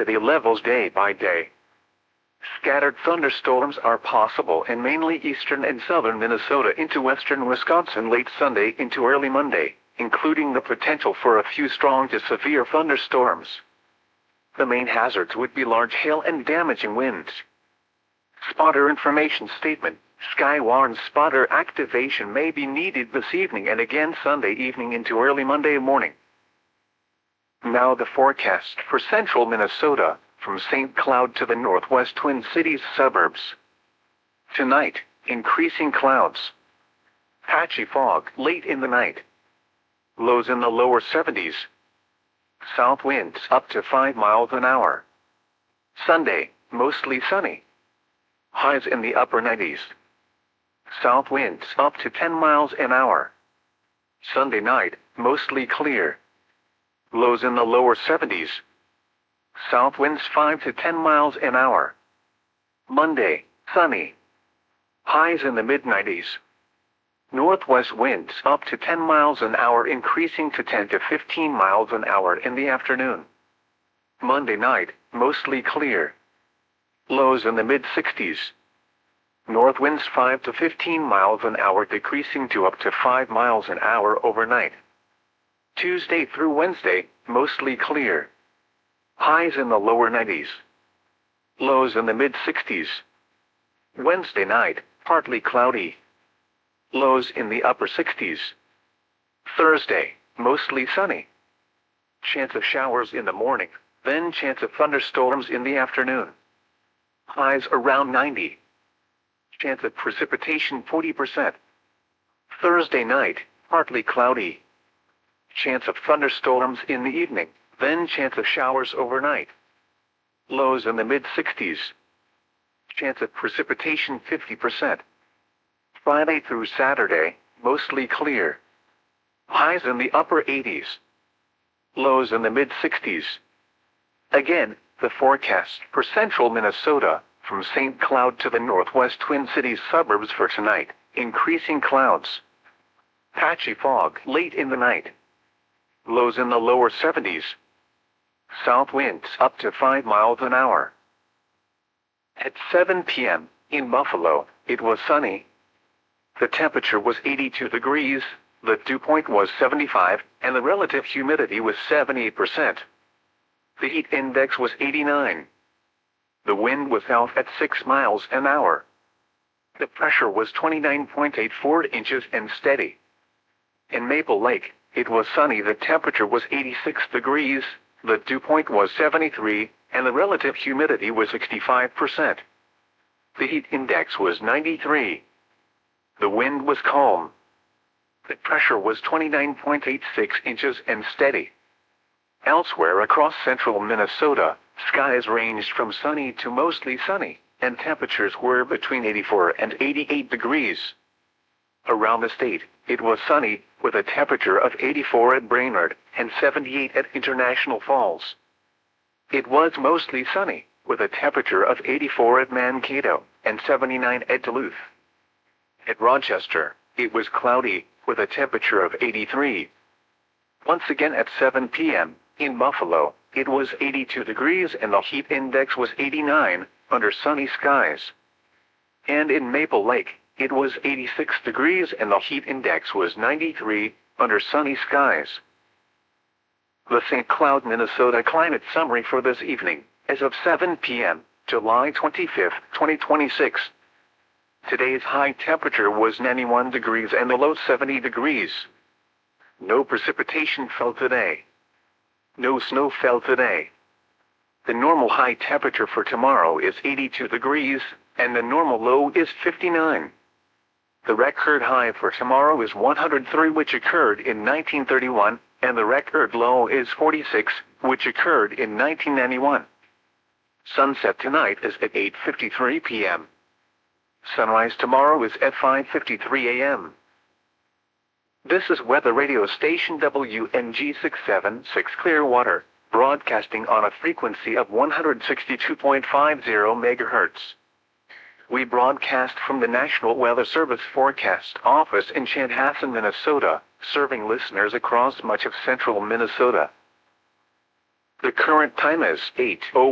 humidity levels day by day. Scattered thunderstorms are possible in mainly eastern and southern Minnesota into western Wisconsin late Sunday into early Monday, including the potential for a few strong to severe thunderstorms. The main hazards would be large hail and damaging winds. Spotter information statement. Skywarn spotter activation may be needed this evening and again Sunday evening into early Monday morning. Now the forecast for central Minnesota, from St. Cloud to the northwest Twin Cities suburbs. Tonight, increasing clouds. Patchy fog late in the night. Lows in the lower 70s. South winds up to 5 miles an hour. Sunday, mostly sunny. Highs in the upper 90s. South winds up to 10 miles an hour. Sunday night, mostly clear. Lows in the lower 70s. South winds 5 to 10 miles an hour. Monday, sunny. Highs in the mid-90s. Northwest winds up to 10 miles an hour increasing to 10 to 15 miles an hour in the afternoon. Monday night, mostly clear. Lows in the mid-60s. North winds 5 to 15 miles an hour decreasing to up to 5 miles an hour overnight. Tuesday through Wednesday, mostly clear. Highs in the lower 90s. Lows in the mid-60s. Wednesday night, partly cloudy. Lows in the upper 60s. Thursday, mostly sunny. Chance of showers in the morning, then chance of thunderstorms in the afternoon. Highs around 90. Chance of precipitation 40%. Thursday night, partly cloudy. Chance of thunderstorms in the evening, then chance of showers overnight. Lows in the mid-60s. Chance of precipitation 50%. Friday through Saturday, mostly clear. Highs in the upper 80s. Lows in the mid-60s. Again, the forecast for central Minnesota, from St. Cloud to the northwest Twin Cities suburbs for tonight, increasing clouds. Patchy fog late in the night. Lows in the lower 70s. South winds up to 5 miles an hour. At 7 p.m., in Buffalo, it was sunny. The temperature was 82 degrees, the dew point was 75, and the relative humidity was 78%. The heat index was 89. The wind was south at 6 miles an hour. The pressure was 29.84 inches and steady. In Maple Lake, it was sunny. The temperature was 86 degrees, the dew point was 73, and the relative humidity was 65%. The heat index was 93. The wind was calm. The pressure was 29.86 inches and steady. Elsewhere across central Minnesota, skies ranged from sunny to mostly sunny, and temperatures were between 84 and 88 degrees. Around the state, it was sunny, with a temperature of 84 at Brainerd and 78 at International Falls. It was mostly sunny, with a temperature of 84 at Mankato and 79 at Duluth. At Rochester, it was cloudy, with a temperature of 83. Once again at 7 p.m., in Buffalo, it was 82 degrees and the heat index was 89, under sunny skies. And in Maple Lake, it was 86 degrees and the heat index was 93, under sunny skies. The St. Cloud, Minnesota climate summary for this evening, as of 7 p.m., July 25, 2026. Today's high temperature was 91 degrees and the low 70 degrees. No precipitation fell today. No snow fell today. The normal high temperature for tomorrow is 82 degrees, and the normal low is 59. The record high for tomorrow is 103, which occurred in 1931, and the record low is 46, which occurred in 1991. Sunset tonight is at 8:53 p.m. Sunrise tomorrow is at 5:53 a.m. This is weather radio station WNG 676 Clearwater, broadcasting on a frequency of 162.50 MHz. We broadcast from the National Weather Service Forecast Office in Chanhassen, Minnesota, serving listeners across much of central Minnesota. The current time is 8:01